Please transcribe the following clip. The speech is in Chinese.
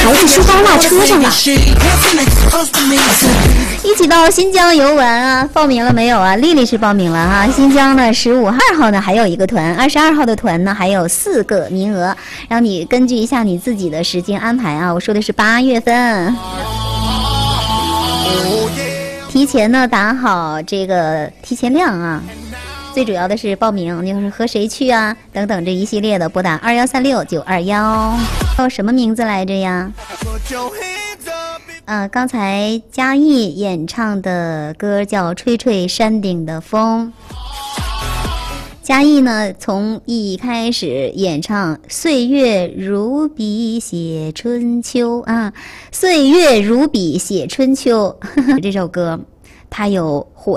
孩子书包落车上了。一起到新疆游玩啊，报名了没有啊？丽丽是报名了哈。新疆呢15、2号呢还有一个团，22号的团呢还有4个名额，让你根据一下你自己的时间安排啊。我说的是8月份。提前呢打好这个提前量啊，最主要的是报名，就是和谁去啊等等这一系列的，拨打2136-921。什么名字来着呀？刚才嘉义演唱的歌叫《吹吹山顶的风》。嘉义呢，从一开始演唱“岁月如笔写春秋”啊，“岁月如笔写春秋”这首歌，它有火